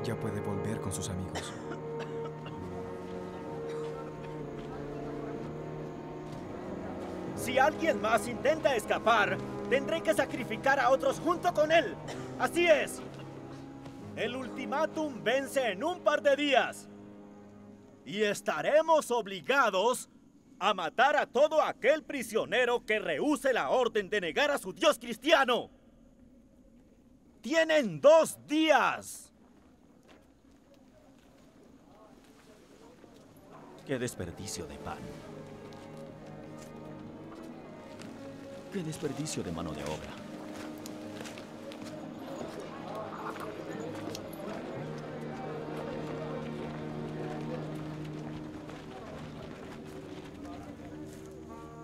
ya puede volver con sus amigos. Si alguien más intenta escapar, tendré que sacrificar a otros junto con él. Así es. El ultimátum vence en un par de días. Y estaremos obligados a matar a todo aquel prisionero que rehúse la orden de negar a su Dios cristiano. ¡Tienen 2 días! ¡Qué desperdicio de pan! ¡Qué desperdicio de mano de obra!